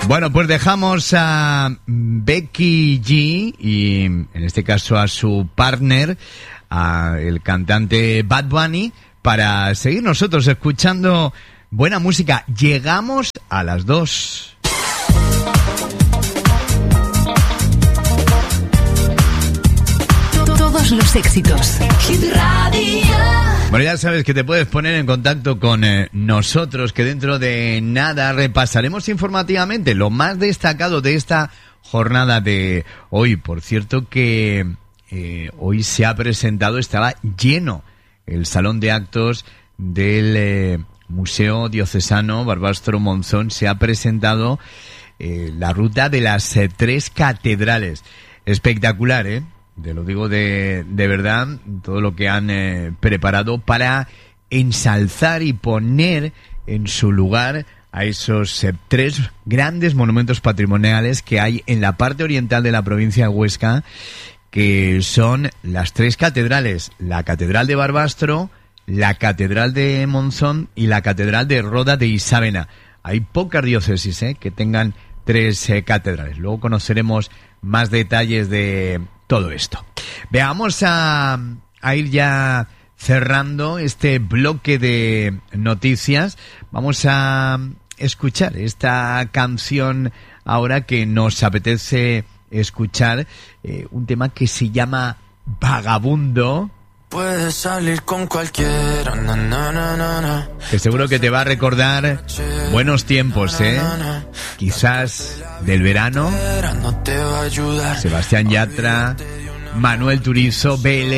Bueno, pues dejamos a Becky G y en este caso a su partner, a el cantante Bad Bunny, para seguir nosotros escuchando buena música. Llegamos a las 2. Todos los éxitos. Hit Radio. Bueno, ya sabes que te puedes poner en contacto con nosotros, que dentro de nada repasaremos informativamente lo más destacado de esta jornada de hoy. Por cierto que hoy se ha presentado, estaba lleno el salón de actos del Museo Diocesano Barbastro Monzón. Se ha presentado la ruta de las 3 catedrales. Espectacular, ¿eh? Te lo digo de verdad, todo lo que han preparado para ensalzar y poner en su lugar a esos 3 grandes monumentos patrimoniales que hay en la parte oriental de la provincia de Huesca, que son las 3 catedrales: la Catedral de Barbastro, la Catedral de Monzón y la Catedral de Roda de Isávena. Hay pocas diócesis que tengan 3 catedrales. Luego conoceremos más detalles de todo esto. Veamos a ir ya cerrando este bloque de noticias. Vamos a escuchar esta canción ahora que nos apetece escuchar, un tema que se llama Vagabundo. Puedes salir con cualquiera, na, na, na, na, na. Que seguro que te va a recordar buenos tiempos, quizás del verano. No te va a ayudar. Sebastián Yatra, Manuel Turizo, BL